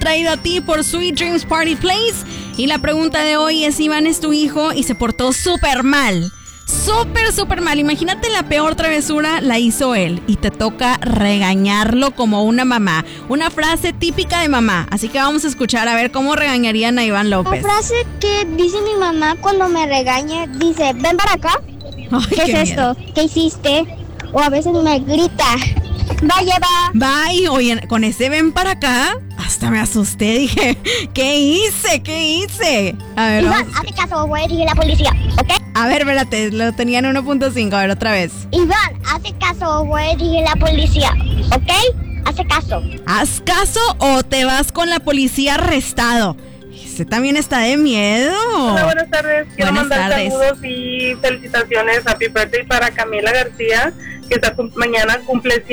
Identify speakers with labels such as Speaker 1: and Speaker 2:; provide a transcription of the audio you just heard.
Speaker 1: traído a ti por Sweet Dreams Party Place. Y la pregunta de hoy es: Iván es tu hijo y se portó súper mal. Súper mal. Imagínate, la peor travesura la hizo él y te toca regañarlo como una mamá. Una frase típica de mamá. Así que vamos a escuchar a ver cómo regañarían a Iván López.
Speaker 2: La frase que dice mi mamá cuando me regaña dice: ven para acá.
Speaker 1: Ay,
Speaker 2: ¿Qué es esto? ¿Qué hiciste? O a veces me grita: vaya, va.
Speaker 1: Bye. Oye, con ese ven para acá, hasta me asusté. Dije, ¿qué hice? A ver,
Speaker 2: Iván, hazte caso, voy a dirigir a la policía, ¿ok?
Speaker 1: A ver, espérate, lo tenían 1.5, a ver, otra vez.
Speaker 2: Iván, hazte caso, voy a dirigir a la policía, ¿ok? Hazte caso.
Speaker 1: ¿Haz caso o te vas con la policía arrestado? Ese también está de miedo.
Speaker 3: Hola, buenas tardes. Quiero
Speaker 1: Buenas
Speaker 3: mandar
Speaker 1: tardes.
Speaker 3: saludos y felicitaciones. Happy birthday para Camila García, que mañana cumple